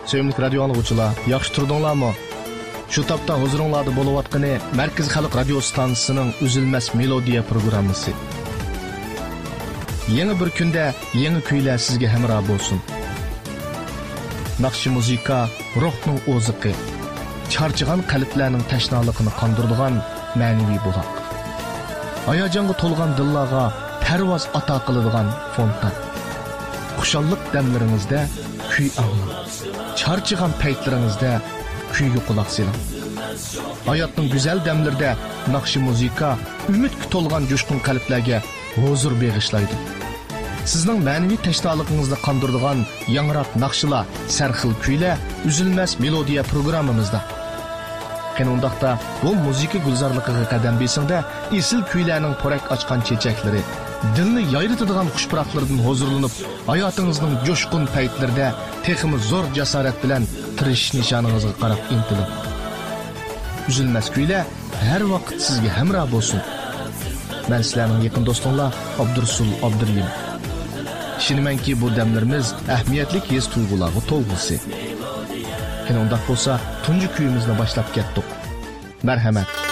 Sevimli radio anlıqçılar, yaxşı turdunlarmı? Şu tapda huzuringlarda bo'layotgani Markaz Xalq radio stansiyasining Üzülməz melodiya programmasi. Yeni bir kunda yeni kuylar sizga hamroh bo'lsin. Naqshi muzika ruhning o'ziqi, charchigan qalblarning tashnaligini qondiradigan ma'naviy buloq. Hayajonga to'lgan dillarga parvoz ato qiladigan fontan. Xushallik damlaringizda kuy anglang. Charchigan paytlaringizda kuyga quloq soling. Hayotning go'zal damlarida naqshi muzika umidga to'lgan jo'shqin qalblarga huzur bag'ishlaydi. Sizning ma'naviy tashnoligingizni qondiradigan yangroq naqshlar, sarxil kuylar Üzülməz melodiya programmamizda. Qanundaqda bu muzika gulzorligiga qadam besingda esil kuylarning porak ochgan chechaklari, dilni yayritadigan xushpuroqlardan huzurlanib, hayotingizning jo'shqin paytlarida texmi zo'r jasorat bilan tirish nishoningizga qarab intilib. Üzülməz kuylar har vaqt sizga hamroh bo'lsin. Men sizlarning yaqin do'stinglar Abdursul Abdurlim. Ishonmanki bu damlarimiz ahamiyatli his tuyg'ularga to'lg'isi. Qanday bo'lsa, tunji kuyimizni boshlab ketdik. Marhamat.